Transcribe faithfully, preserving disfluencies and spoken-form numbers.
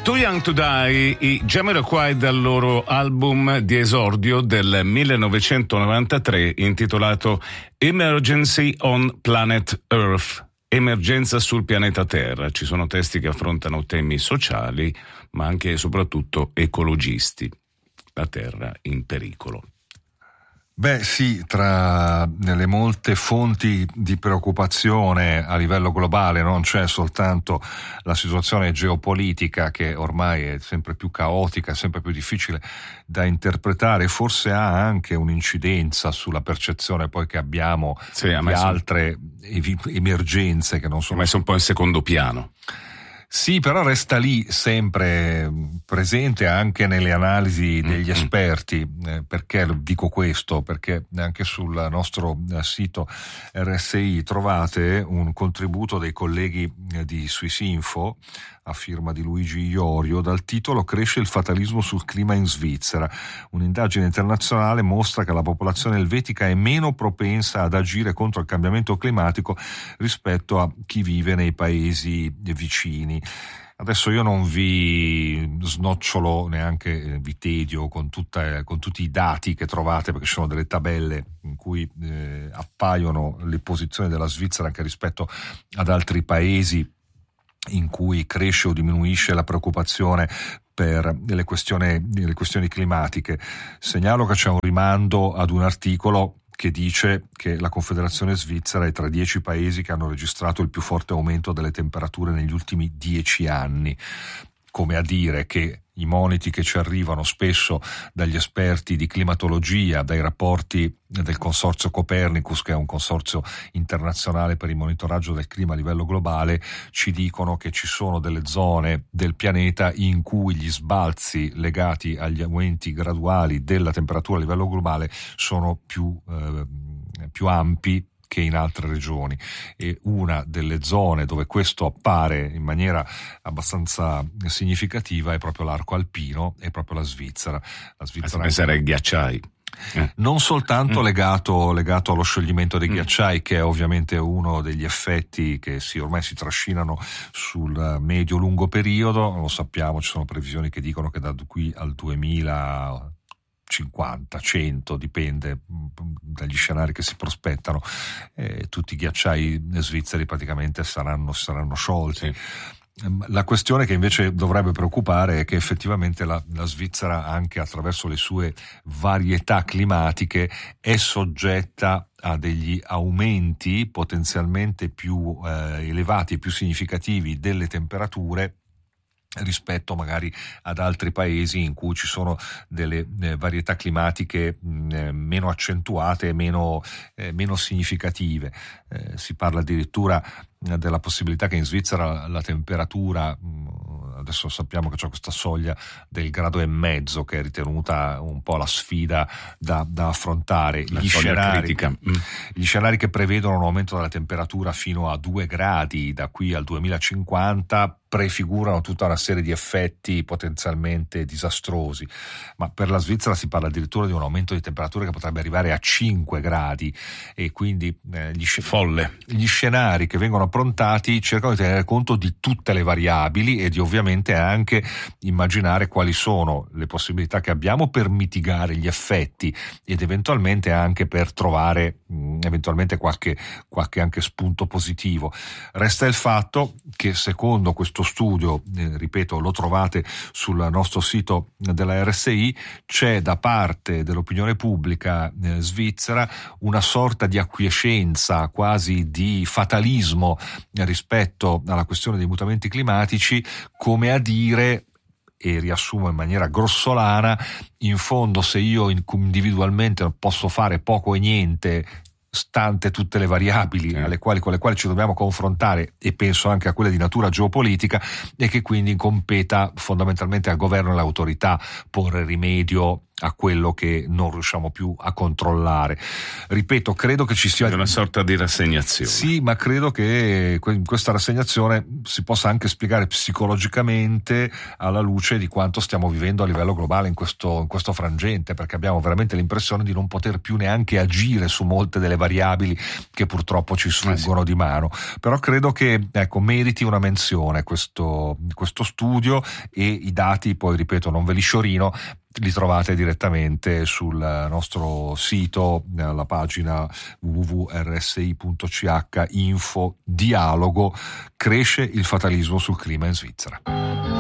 Too Young to Die, i Jamiroquai dal loro album di esordio del millenovecentonovantatré intitolato Emergency on Planet Earth, emergenza sul pianeta Terra. Ci sono testi che affrontano temi sociali ma anche e soprattutto ecologisti. La Terra in pericolo. Beh sì, tra le molte fonti di preoccupazione a livello globale non c'è soltanto la situazione geopolitica, che ormai è sempre più caotica, sempre più difficile da interpretare, forse ha anche un'incidenza sulla percezione poi che abbiamo sì, di altre ev- emergenze che non sono... Ha messo un po' in secondo piano. Sì, però resta lì sempre presente anche nelle analisi degli mm-hmm. esperti. Eh, perché dico questo? Perché anche sul nostro sito R S I trovate un contributo dei colleghi di Swissinfo a firma di Luigi Iorio dal titolo "Cresce il fatalismo sul clima in Svizzera". Un'indagine internazionale mostra che la popolazione elvetica è meno propensa ad agire contro il cambiamento climatico rispetto a chi vive nei paesi vicini. Adesso io non vi snocciolo, neanche vi tedio con, tutta, con tutti i dati che trovate, perché ci sono delle tabelle in cui eh, appaiono le posizioni della Svizzera anche rispetto ad altri paesi in cui cresce o diminuisce la preoccupazione per le questioni, le questioni climatiche. Segnalo che c'è un rimando ad un articolo che dice che la Confederazione Svizzera è tra i dieci paesi che hanno registrato il più forte aumento delle temperature negli ultimi dieci anni. Come a dire che i moniti che ci arrivano spesso dagli esperti di climatologia, dai rapporti del Consorzio Copernicus, che è un consorzio internazionale per il monitoraggio del clima a livello globale, ci dicono che ci sono delle zone del pianeta in cui gli sbalzi legati agli aumenti graduali della temperatura a livello globale sono più, eh, più ampi che in altre regioni, e una delle zone dove questo appare in maniera abbastanza significativa è proprio l'arco alpino, è proprio la Svizzera. La Svizzera pensare ai ghiacciai. Eh. Non soltanto mm. legato, legato allo scioglimento dei mm. ghiacciai, che è ovviamente uno degli effetti che si, ormai si trascinano sul medio-lungo periodo. Lo sappiamo, ci sono previsioni che dicono che da qui al duemila cinquanta, cento, dipende dagli scenari che si prospettano, eh, tutti i ghiacciai svizzeri praticamente saranno, saranno sciolti. Sì. La questione che invece dovrebbe preoccupare è che effettivamente la, la Svizzera, anche attraverso le sue varietà climatiche, è soggetta a degli aumenti potenzialmente più eh, elevati e più significativi delle temperature rispetto magari ad altri paesi in cui ci sono delle eh, varietà climatiche mh, meno accentuate e meno, eh, meno significative. Eh, si parla addirittura eh, della possibilità che in Svizzera la temperatura, mh, adesso sappiamo che c'è questa soglia del grado e mezzo che è ritenuta un po' la sfida da, da affrontare. Gli scenari, mm. gli scenari che prevedono un aumento della temperatura fino a due gradi da qui al duemilacinquanta prefigurano tutta una serie di effetti potenzialmente disastrosi, ma per la Svizzera si parla addirittura di un aumento di temperature che potrebbe arrivare a cinque gradi, e quindi eh, gli, sc- Folle. gli scenari che vengono approntati cercano di tenere conto di tutte le variabili e di ovviamente anche immaginare quali sono le possibilità che abbiamo per mitigare gli effetti ed eventualmente anche per trovare mh, eventualmente qualche, qualche anche spunto positivo. Resta il fatto che secondo questo studio, eh, ripeto, lo trovate sul nostro sito della R S I, c'è da parte dell'opinione pubblica eh, svizzera una sorta di acquiescenza, quasi di fatalismo eh, rispetto alla questione dei mutamenti climatici, come a dire, e riassumo in maniera grossolana, in fondo se io individualmente posso fare poco e niente stante tutte le variabili sì. alle quali, con le quali ci dobbiamo confrontare, e penso anche a quelle di natura geopolitica, e che quindi competa fondamentalmente al governo e all'autorità porre rimedio a quello che non riusciamo più a controllare. Ripeto, credo che ci sia è una sorta di rassegnazione. Sì, ma credo che in questa rassegnazione si possa anche spiegare psicologicamente alla luce di quanto stiamo vivendo a livello globale in questo, in questo frangente, perché abbiamo veramente l'impressione di non poter più neanche agire su molte delle variabili che purtroppo ci sfuggono eh sì. di mano. Però credo che ecco meriti una menzione questo, questo studio, e i dati poi, ripeto, non ve li sciorino, li trovate direttamente sul nostro sito, alla pagina w w w punto r s i punto c h info dialogo. Cresce il fatalismo sul clima in Svizzera.